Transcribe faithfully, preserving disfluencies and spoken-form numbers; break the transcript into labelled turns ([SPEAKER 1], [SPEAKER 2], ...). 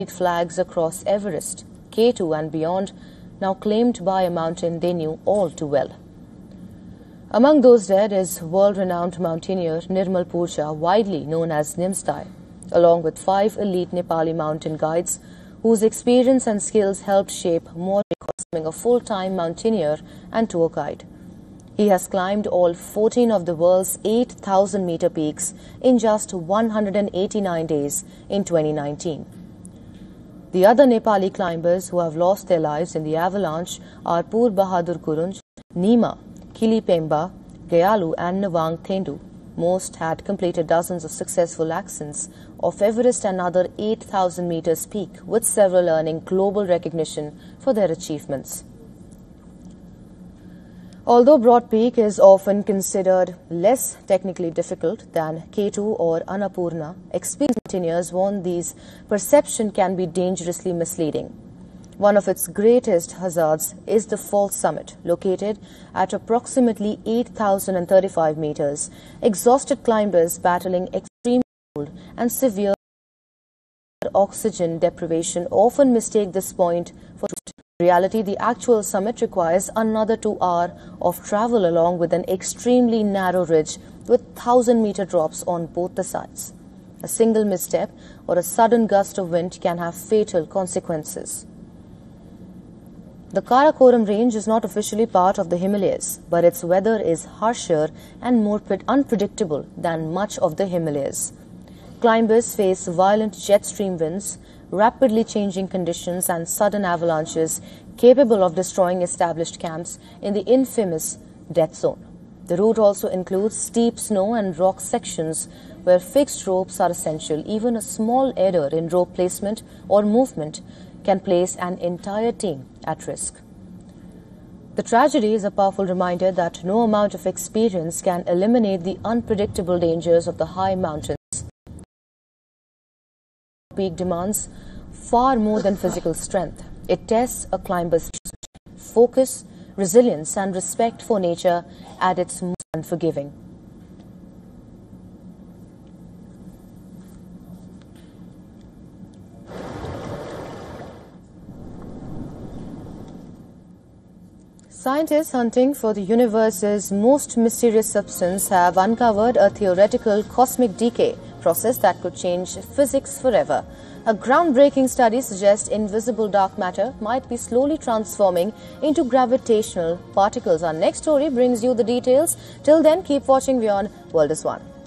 [SPEAKER 1] flags across Everest, K two and beyond, now claimed by a mountain they knew all too well. Among those dead is world-renowned mountaineer Nirmal Purja, widely known as Nimsdai, along with five elite Nepali mountain guides whose experience and skills helped shape Mauri, becoming a full-time mountaineer and tour guide. He has climbed all fourteen of the world's eight thousand meter peaks in just one hundred eighty-nine days in twenty nineteen. The other Nepali climbers who have lost their lives in the avalanche are Pur Bahadur Gurunj, Nima, Kili Pemba, Gayalu and Nawang Thendu. Most had completed dozens of successful ascents of Everest and other eight thousand meters peak, with several earning global recognition for their achievements. Although Broad Peak is often considered less technically difficult than K two or Annapurna, experienced mountaineers warn these perception can be dangerously misleading. One of its greatest hazards is the false summit, located at approximately eight thousand thirty-five meters. Exhausted climbers battling extreme cold and severe oxygen deprivation often mistake this point for truth. In reality, the actual summit requires another two hours of travel along with an extremely narrow ridge with one thousand meter drops on both the sides. A single misstep or a sudden gust of wind can have fatal consequences. The Karakoram range is not officially part of the Himalayas, but its weather is harsher and more unpredictable than much of the Himalayas. Climbers face violent jet stream winds, rapidly changing conditions and sudden avalanches capable of destroying established camps in the infamous death zone. The route also includes steep snow and rock sections where fixed ropes are essential. Even a small error in rope placement or movement can place an entire team at risk. The tragedy is a powerful reminder that no amount of experience can eliminate the unpredictable dangers of the high mountains. Peak demands far more than physical strength. It tests a climber's focus, resilience, and respect for nature at its most unforgiving. Scientists hunting for the universe's most mysterious substance have uncovered a theoretical cosmic decay process that could change physics forever. A groundbreaking study suggests invisible dark matter might be slowly transforming into gravitational particles. Our next story brings you the details. Till then, keep watching beyond World is One.